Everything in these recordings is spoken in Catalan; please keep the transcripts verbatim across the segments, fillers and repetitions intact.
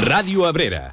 Ràdio Abrera.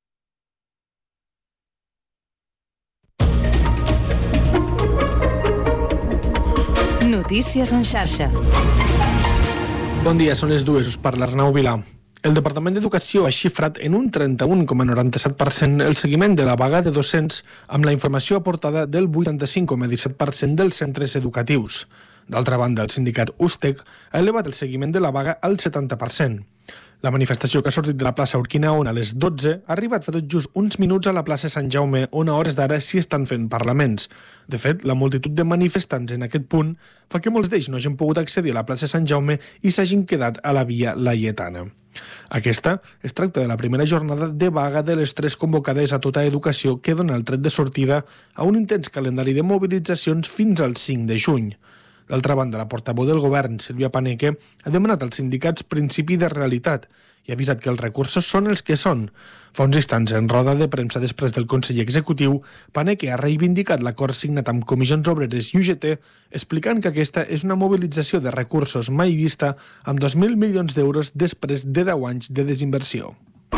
Notícies en xarxa. Bon dia, són les dues, us parla Arnau Vilà. El Departament d'Educació ha xifrat en un trenta-un coma noranta-set per cent el seguiment de la vaga de docents amb la informació aportada del vuitanta-cinc coma disset per cent dels centres educatius. D'altra banda, el sindicat USTEC ha elevat el seguiment de la vaga al setanta per cent. La manifestació que ha sortit de la plaça Urquinaona a les dotze ha arribat fa tot just uns minuts a la plaça Sant Jaume, on a hores d'ara s'hi estan fent parlaments. De fet, la multitud de manifestants en aquest punt fa que molts d'ells no hagin pogut accedir a la plaça Sant Jaume i s'hagin quedat a la via Laietana. Aquesta es tracta de la primera jornada de vaga de les tres convocades a tota educació que dona el tret de sortida a un intens calendari de mobilitzacions fins al cinc de juny. D'altra banda, la portaveu del govern, Sílvia Paneque, ha demanat als sindicats principi de realitat i ha avisat que els recursos són els que són. Fa uns instants, en roda de premsa després del conseller executiu, Paneque ha reivindicat l'acord signat amb Comissions Obreres i U G T, explicant que aquesta és una mobilització de recursos mai vista amb dos mil milions d'euros després de deu anys de desinversió.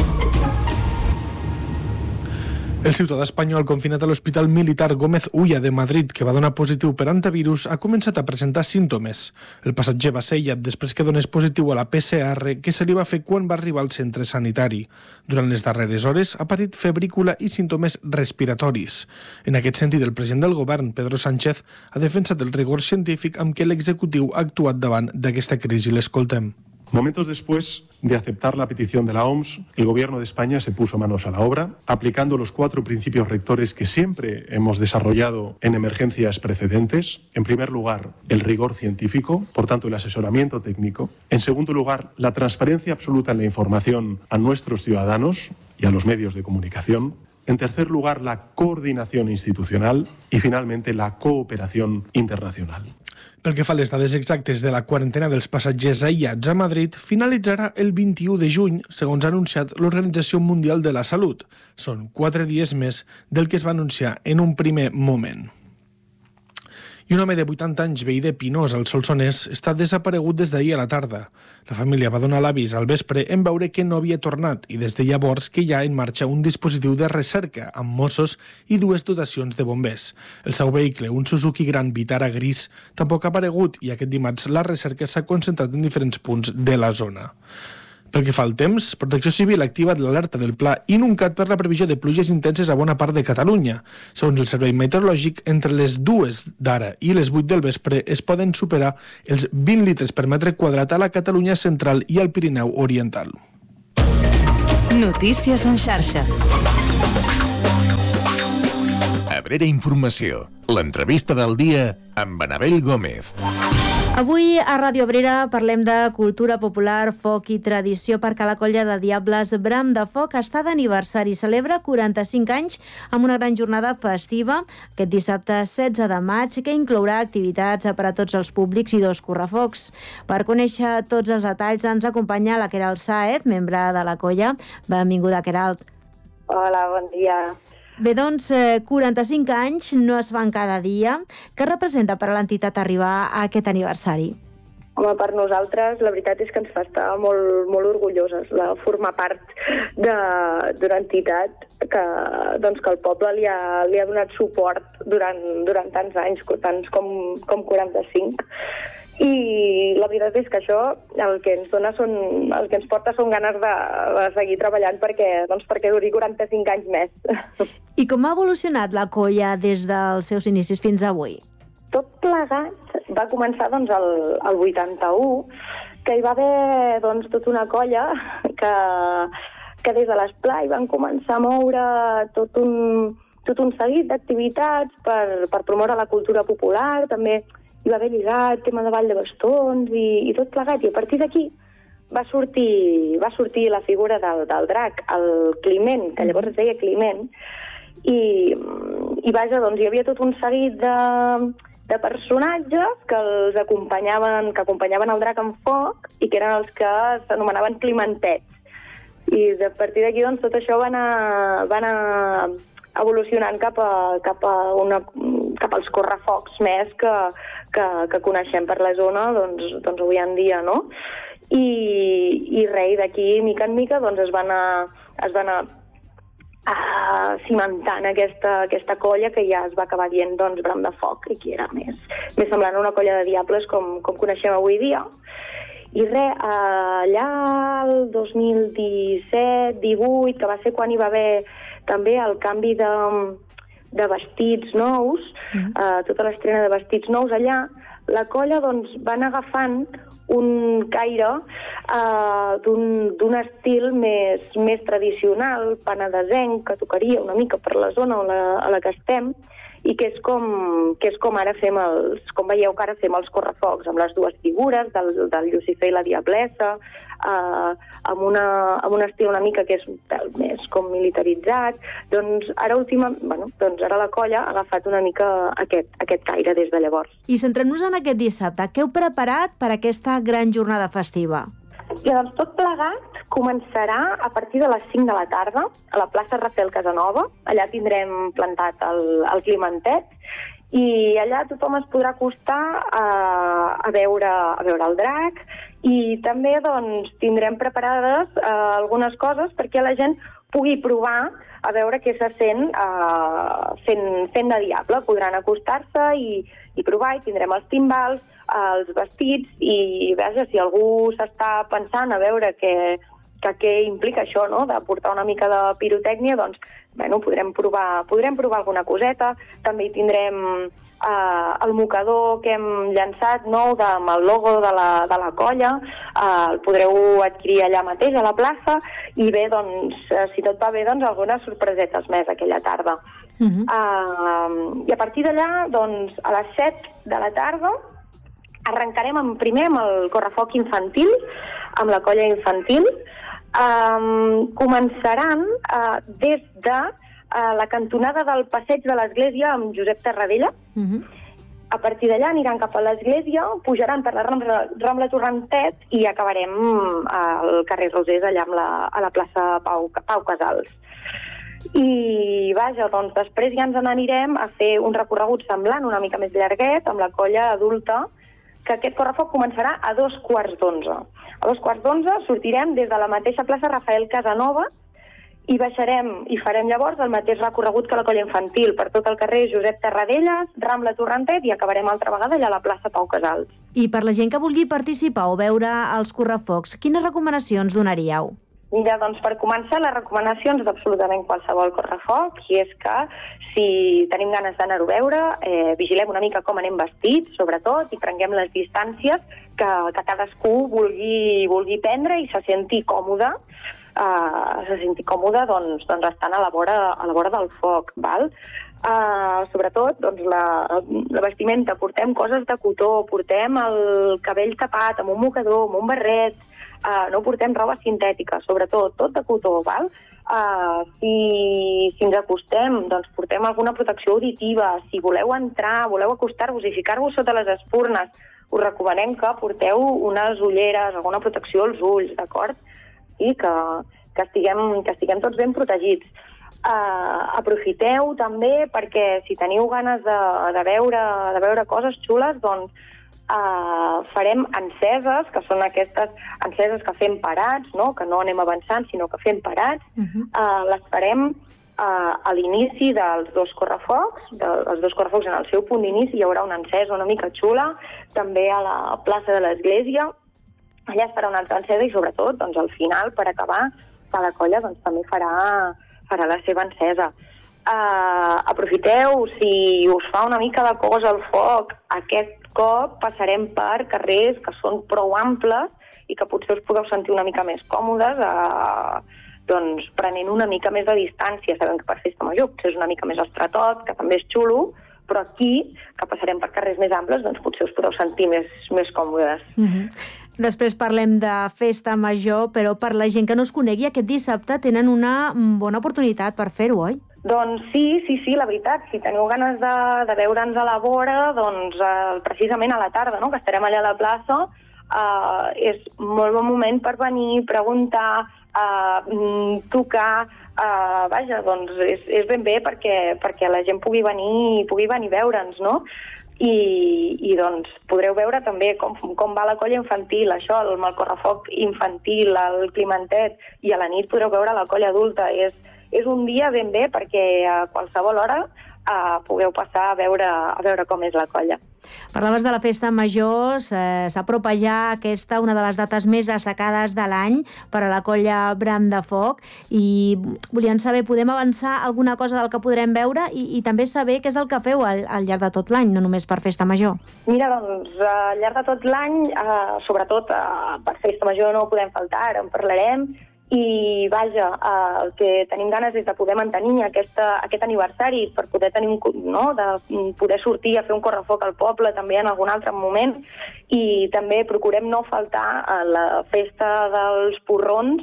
El ciutadà espanyol confinat a l'Hospital Militar Gómez Ulla de Madrid, que va donar positiu per antivirus, ha començat a presentar símptomes. El passatger va ser aïllat després que donés positiu a la P C R que se li va fer quan va arribar al centre sanitari. Durant les darreres hores ha patit febrícula i símptomes respiratoris. En aquest sentit, el president del govern, Pedro Sánchez, ha defensat el rigor científic amb què l'executiu ha actuat davant d'aquesta crisi. L'escoltem. Momentos después de aceptar la petición de la O M S, el Gobierno de España se puso manos a la obra, aplicando los cuatro principios rectores que siempre hemos desarrollado en emergencias precedentes. En primer lugar, el rigor científico, por tanto, el asesoramiento técnico. En segundo lugar, la transparencia absoluta en la información a nuestros ciudadanos y a los medios de comunicación. En tercer lugar, la coordinación institucional y, finalmente, la cooperación internacional. Pel que fa a les dades exactes de la quarantena dels passatgers aïllats a Madrid, finalitzarà el vint-i-u de juny, segons ha anunciat l'Organització Mundial de la Salut. Són quatre dies més del que es va anunciar en un primer moment. I un home de vuitanta anys, veí de Pinós, al Solsonès, està desaparegut des d'ahir a la tarda. La família va donar l'avís al vespre en veure que no havia tornat i des de llavors que hi ha en marxa un dispositiu de recerca amb Mossos i dues dotacions de bombers. El seu vehicle, un Suzuki Gran Vitara gris, tampoc ha aparegut i aquest dimarts la recerca s'ha concentrat en diferents punts de la zona. Pel que fa al temps, Protecció Civil ha activat l'alerta del Pla Inuncat per la previsió de pluges intenses a bona part de Catalunya. Segons el Servei Meteorològic, entre les dues d'ara i les vuit del vespre es poden superar els vint litres per metre quadrat a la Catalunya central i al Pirineu Oriental. Notícies en xarxa. Abrera Informació, l'entrevista del dia amb Anabel Gómez. Avui a Ràdio Abrera parlem de cultura popular, foc i tradició perquè la colla de Diables Bram de Foc està d'aniversari. Celebra quaranta-cinc anys amb una gran jornada festiva aquest dissabte setze de maig que inclourà activitats per a tots els públics i dos correfocs. Per conèixer tots els detalls ens acompanya la Queralt Sáez, membre de la colla. Benvinguda, Queralt. Hola, bon dia. Bé, doncs, quaranta-cinc anys no es fan cada dia. Què representa per a l'entitat arribar a aquest aniversari? Home, per nosaltres la veritat és que ens fa estar molt, molt orgulloses de formar part d'una entitat que, doncs, que el poble li ha, li ha donat suport durant, durant tants anys, tants com, com quaranta-cinc. I la veritat és que això el que ens dona són, el que ens porta són ganes de, de seguir treballant perquè, doncs, perquè duri quaranta-cinc anys més. I com ha evolucionat la colla des dels seus inicis fins avui? Tot plegat va començar doncs, el, el vuitanta-u, que hi va haver doncs, tota una colla que, que des de l'esplai van començar a moure tot un, tot un seguit d'activitats per, per promoure la cultura popular, també hi va haver lligat, tema de ball de bastons i, i tot plegat. I a partir d'aquí va sortir, va sortir la figura del, del drac, el Climent, que llavors es deia Climent, i, i vaja, doncs hi havia tot un seguit de, de personatges que els acompanyaven, que acompanyaven el drac en foc i que eren els que s'anomenaven Climentets. I a partir d'aquí doncs tot això va anar, va anar evolucionant cap a, cap a una, cap als correfocs més que, que, que coneixem per la zona doncs, doncs avui en dia, no? I, i res, d'aquí, mica en mica, doncs es va anar es va anar uh, cimentant aquesta, aquesta colla que ja es va acabar dient doncs, Bram de Foc, i que era més, més semblant a una colla de diables com, com coneixem avui dia. I res, allà el dos mil disset divuit, que va ser quan hi va haver també el canvi de, de vestits nous, mm. uh, tota l'estrena de vestits nous allà, la colla doncs, va anar agafant un caire uh, d'un estil més, més tradicional, penedesenc, que tocaria una mica per la zona on la, a la que estem, i que és com, que és com ara fem els, com veieu que ara fem els correfocs, amb les dues figures del, del Llucifer i la Diablessa, eh, amb, una, amb un estil una mica que és un pèl més com militaritzat. Doncs ara última, bueno, doncs ara la colla ha agafat una mica aquest, aquest caire des de llavors. I centrem-nos en aquest dissabte. Què heu preparat per aquesta gran jornada festiva? I doncs tot plegat començarà a partir de les cinc de la tarda a la plaça Rafael Casanova. Allà tindrem plantat el, el Climentet i allà tothom es podrà acostar a, a, veure, a veure el drac, i també doncs, tindrem preparades uh, algunes coses perquè la gent pugui provar a veure què se sent uh, fent, fent de diable. Podran acostar-se i, i provar, i tindrem els timbals, els vestits, i vaja, si algú s'està pensant a veure què, que què implica això, no?, de portar una mica de pirotècnia, doncs, bueno, podrem provar, podrem provar alguna coseta. També hi tindrem eh, el mocador que hem llançat nou de, amb el logo de la, de la colla, eh, el podreu adquirir allà mateix, a la plaça, i bé, doncs, eh, si tot va bé, doncs, algunes sorpresetes més aquella tarda. Uh-huh. eh, I a partir d'allà, doncs, a les set de la tarda, arrencarem en primer amb el correfoc infantil, amb la colla infantil. Um, començaran uh, des de uh, la cantonada del passeig de l'Església amb Josep Tarradella. Uh-huh. A partir d'allà aniran cap a l'Església, pujaran per la Rambla, Rambla Torrentet i acabarem al carrer Rosés, allà amb la, a la plaça Pau, Pau Casals. I vaja, doncs després ja ens n'anirem a fer un recorregut semblant, una mica més llarguet, amb la colla adulta, que aquest correfoc començarà a dos quarts d'onze. A dos quarts d'onze sortirem des de la mateixa plaça Rafael Casanova i baixarem i farem llavors el mateix recorregut que la colla infantil per tot el carrer Josep Tarradellas, Rambla Torrentet, i acabarem altra vegada allà a la plaça Pau Casals. I per la gent que vulgui participar o veure els correfocs, quines recomanacions donaríeu? Mira, doncs per començar, les recomanacions d'absolutament qualsevol correfoc, i és que si tenim ganes d'anar-ho a veure, eh, vigilem una mica com anem vestits, sobretot, i prenguem les distàncies que, que cadascú vulgui, vulgui prendre i se senti còmode, eh, se senti còmode doncs, doncs estant a la vora, a la vora del foc, val? Uh, sobretot, doncs, la, la vestimenta, portem coses de cotó, portem el cabell tapat amb un mocador, amb un barret, uh, no portem roba sintètica, sobretot, tot de cotó, val? Uh, si, si ens acostem, doncs portem alguna protecció auditiva. Si voleu entrar, voleu acostar-vos i ficar-vos sota les espurnes, us recomanem que porteu unes ulleres, alguna protecció als ulls, d'acord? I que, que, estiguem, que estiguem tots ben protegits. Uh, aprofiteu també perquè si teniu ganes de, de, veure, de veure coses xules, doncs uh, farem enceses, que són aquestes enceses que fem parats, no? Que no anem avançant, sinó que fem parats. Uh-huh. uh, les farem uh, a l'inici dels dos correfocs, de, els dos correfocs en el seu punt d'inici hi haurà una encesa una mica xula, també a la plaça de l'Església, allà es farà una altra encesa i sobretot, doncs al final, per acabar, cada colla doncs, també farà farà la seva encesa. Uh, aprofiteu, si us fa una mica de cosa el foc, aquest cop passarem per carrers que són prou amples i que potser us podeu sentir una mica més còmodes, uh, doncs prenent una mica més de distància. Sabem que per Festa Major potser és una mica més estratot, que també és xulo, però aquí, que passarem per carrers més amples, doncs potser us podeu sentir més, més còmodes. Mm-hmm. Després parlem de Festa Major, però per la gent que no es conegui, aquest dissabte tenen una bona oportunitat per fer-ho, oi? Doncs sí, sí, sí, la veritat. Si teniu ganes de, de veure'ns a la vora, doncs eh, precisament a la tarda, no?, que estarem allà a la plaça, eh, és molt bon moment per venir, preguntar, eh, tocar, eh, vaja, doncs és, és ben bé perquè, perquè la gent pugui venir, pugui venir a veure'ns, no? i, i doncs podreu veure també com, com va la colla infantil, això, el, el correfoc infantil, el climentet, i a la nit podreu veure la colla adulta. És, és un dia ben bé perquè a qualsevol hora uh, pugueu passar a veure, a veure com és la colla. Parlaves de la festa major, s'apropa ja aquesta, una de les dates més destacades de l'any per a la colla Bram de Foc, i volien saber, podem avançar alguna cosa del que podrem veure i, i també saber què és el que feu al, al llarg de tot l'any, no només per festa major. Mira, doncs, al llarg de tot l'any, eh, sobretot eh, per festa major no podem faltar, ara en parlarem, i vaja, eh, el que tenim ganes és de poder mantenir aquesta, aquest aniversari per poder tenir un, no, de poder sortir a fer un correfoc al poble també en algun altre moment, i també procurem no faltar a la festa dels porrons.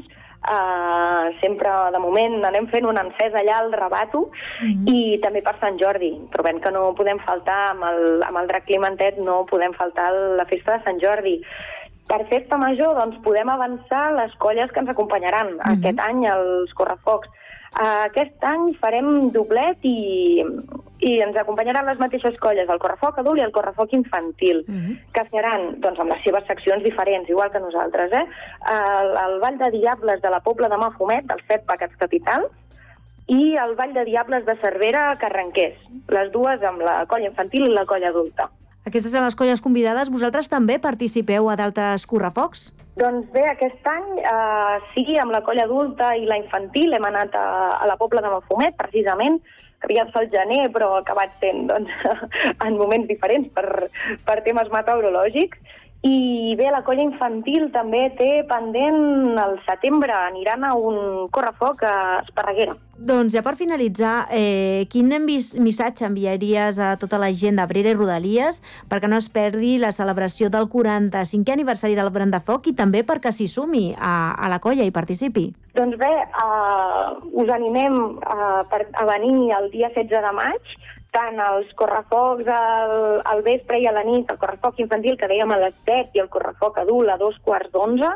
Uh, sempre de moment anem fent un encès allà al Rabato, mm-hmm. i també per Sant Jordi trobem que no podem faltar amb el, amb el drac climentet, no podem faltar a la festa de Sant Jordi. Per festa major, doncs, podem avançar les colles que ens acompanyaran mm-hmm. aquest any als correfocs. Uh, aquest any farem doblet i, i ens acompanyaran les mateixes colles, el correfoc adult i el correfoc infantil, mm-hmm. que seran doncs, amb les seves seccions diferents, igual que nosaltres. Eh? El, el Ball de Diables de la Pobla de Mafumet, dels set pecats capitals, i el Ball de Diables de Cervera a Carranquers, les dues amb la colla infantil i la colla adulta. Aquestes són les colles convidades. Vosaltres també participeu a d'altres correfocs? Doncs bé, aquest any eh, sí, amb la colla adulta i la infantil hem anat a, a la Pobla de Mafumet, precisament, que havia de ser al gener, però ha acabat sent doncs, en moments diferents per, per temes meteorològics. I bé, la colla infantil també té pendent al setembre, aniran a un correfoc a Esparreguera. Doncs ja per finalitzar, eh, quin missatge enviaries a tota la gent d'Abrera i Rodalies perquè no es perdi la celebració del quaranta-cinquè aniversari del Bram de Foc i també perquè s'hi sumi a, a la colla i participi? Doncs bé, uh, us animem uh, per, a venir el dia setze de maig, tant els correfocs al, al vespre i a la nit, el correfoc infantil que dèiem a les set i el correfoc adult a dos quarts d'onze.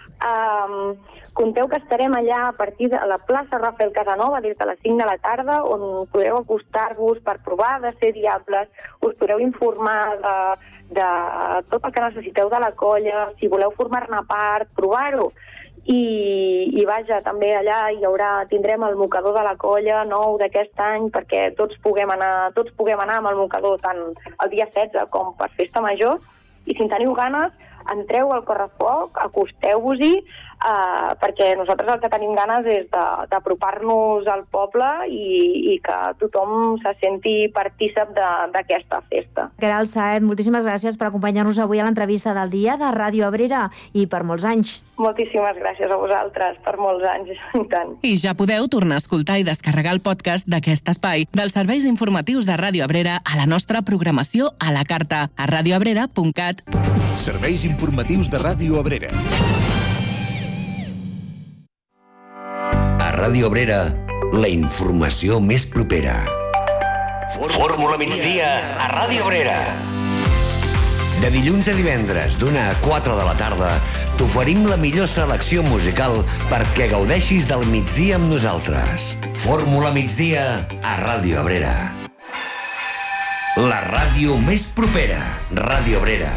Um, compteu que estarem allà a partir de la plaça Rafael Casanova des de les cinc de la tarda, on podreu acostar-vos per provar de ser diables, us podreu informar de, de tot el que necessiteu de la colla, si voleu formar-ne part, provar-ho. I, i vaja, també allà hi haurà, tindrem el mocador de la colla nou d'aquest any perquè tots puguem anar, tots puguem anar amb el mocador tant el dia setze com per festa major, i si en teniu ganes, entreu al correfoc, acosteu-vos-hi, eh, perquè nosaltres el que tenim ganes és d'apropar-nos al poble i, i que tothom se senti partícip d'aquesta festa. Queralt Saez, moltíssimes gràcies per acompanyar-nos avui a l'entrevista del dia de Ràdio Abrera i per molts anys. Moltíssimes gràcies a vosaltres, per molts anys i tant. I ja podeu tornar a escoltar i descarregar el podcast d'aquest espai dels serveis informatius de Ràdio Abrera a la nostra programació a la carta a radioabrera punt cat. Serveis informatius de Ràdio Abrera. A Ràdio Abrera, la informació més propera. Fórmula migdia a Ràdio Abrera. De dilluns a divendres, d'una a quatre de la tarda, t'oferim la millor selecció musical perquè gaudeixis del migdia amb nosaltres. Fórmula migdia a Ràdio Abrera. La ràdio més propera, Ràdio Abrera.